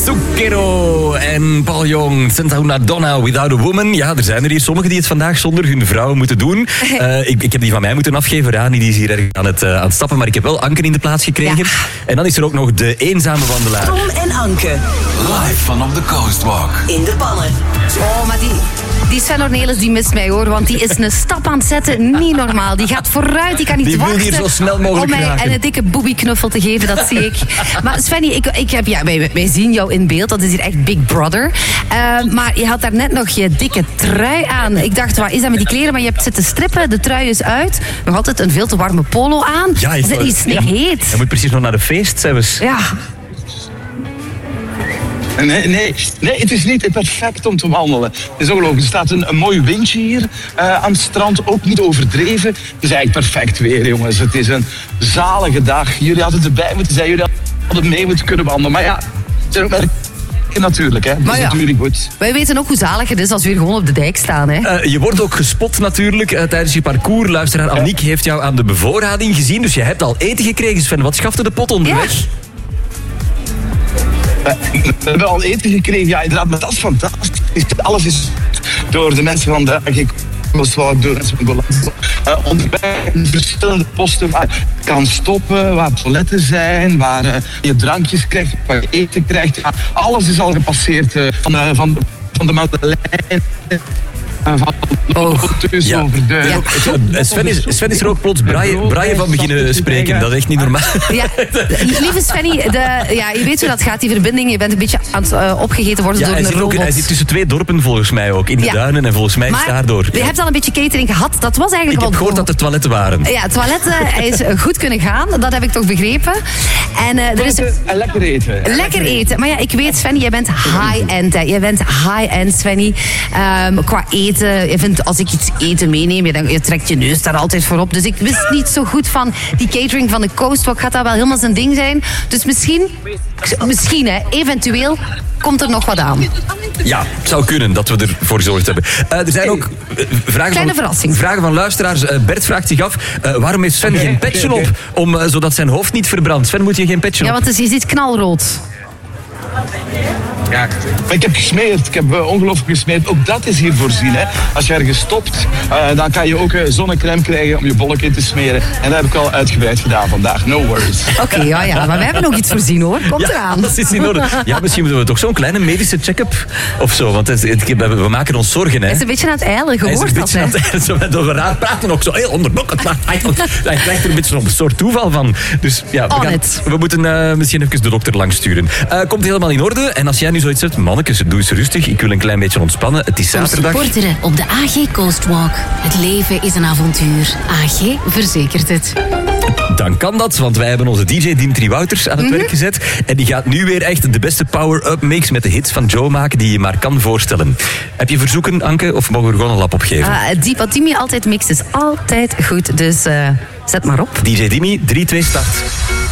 Zucchero en Paul Young, Santa Una Donna, Without a Woman. Ja, er zijn er hier sommigen die het vandaag zonder hun vrouw moeten doen. Ik heb die van mij moeten afgeven. Rani die is hier erg aan het stappen, maar ik heb wel Anke in de plaats gekregen. Ja. En dan is er ook nog de eenzame wandelaar. Tom en Anke. Live vanaf de Coastwalk. In de pannen. Oh, maar die Sven Ornelis die mist mij hoor, want die is een stap aan het zetten. Niet normaal. Die gaat vooruit, die kan niet wachten. Die wil hier zo snel mogelijk om mij raken. een dikke boebieknuffel te geven, dat zie ik. Maar Svenny, wij zien jou in beeld. Dat is hier echt Big Brother. Maar je had daar net nog je dikke trui aan. Ik dacht, wat is dat met die kleren? Maar je hebt zitten strippen, de trui is uit. Nog altijd een veel te warme polo aan. Ja, is het niet heet? Je moet precies nog naar de feest, zelfs. Ja. Nee, het is niet perfect om te wandelen. Het is ongelooflijk. Er staat een mooi windje hier aan het strand. Ook niet overdreven. Het is eigenlijk perfect weer, jongens. Het is een zalige dag. Jullie hadden erbij moeten zijn. Jullie hadden mee moeten kunnen wandelen. Maar ja, het zijn ook maar natuurlijk, hè. Dat is natuurlijk goed. Wij weten ook hoe zalig het is als we hier gewoon op de dijk staan, hè. Je wordt ook gespot natuurlijk tijdens je parcours. Luisteraar Aniek heeft jou aan de bevoorrading gezien. Dus je hebt al eten gekregen, Sven. Wat schafte de pot onderweg? Ja. We hebben al eten gekregen, ja inderdaad, maar dat is fantastisch. Alles is door de mensen van de AG Coastwalk, door de mensen van Golland. Onderweg verschillende posten waar je kan stoppen, waar toiletten zijn, waar je drankjes krijgt, waar je eten krijgt. Ja, alles is al gepasseerd van de Madeleine. Sven is er ook plots Braille van beginnen spreken. Dat is echt niet normaal. Ja, lieve Svenny, je weet hoe dat gaat, die verbinding. Je bent een beetje aan het opgegeten worden door een robot. Hij zit tussen twee dorpen volgens mij ook, in de duinen. En volgens mij is het daardoor. Je hebt al een beetje catering gehad. Dat was eigenlijk ik heb gehoord dat er toiletten waren. Ja, toiletten is goed kunnen gaan. Dat heb ik toch begrepen. En lekker eten. Lekker eten. Maar ja, ik weet, Svenny, jij bent high-end. Je bent high-end, Svenny. Qua eten. Je vindt, als ik iets eten meeneem, je trekt je neus daar altijd voor op. Dus ik wist niet zo goed van die catering van de Coastwalk. Gaat dat wel helemaal zijn ding zijn? Dus misschien eventueel komt er nog wat aan. Ja, het zou kunnen dat we ervoor gezorgd hebben. Er zijn ook vragen van luisteraars. Bert vraagt zich af, waarom heeft Sven geen petje op? Zodat zijn hoofd niet verbrandt. Sven, moet je geen petje op? Ja, want je ziet knalrood. Ja, maar ik heb gesmeerd. Ik heb ongelooflijk gesmeerd. Ook dat is hier voorzien. Hè. Als je ergens stopt, dan kan je ook zonnecrème krijgen om je bolletje in te smeren. En dat heb ik al uitgebreid gedaan vandaag. No worries. Oké, ja, maar we hebben ook iets voorzien, hoor. Komt eraan. Dat is in orde. Ja, misschien moeten we toch zo'n kleine medische check-up of zo. Want we maken ons zorgen. Hè. Hij is een beetje aan het eilen, gehoord dat. We raar praten ook zo heel onderdokkend. Hij krijgt er een beetje een soort toeval van. Dus ja, we moeten misschien even de dokter langsturen. Komt helemaal in orde. En als jij nu zoiets hebt, mannetjes, doe eens rustig. Ik wil een klein beetje ontspannen. Het is zaterdag. Supporteren op de AG Coastwalk. Het leven is een avontuur. AG verzekert het. Dan kan dat, want wij hebben onze DJ Dimitri Wouters aan het werk gezet. En die gaat nu weer echt de beste power-up mix met de hits van Joe maken die je maar kan voorstellen. Heb je verzoeken, Anke, of mogen we er gewoon een lap op geven? Wat Dimi altijd mixt is altijd goed, dus zet maar op. DJ Dimi, 3, 2, start.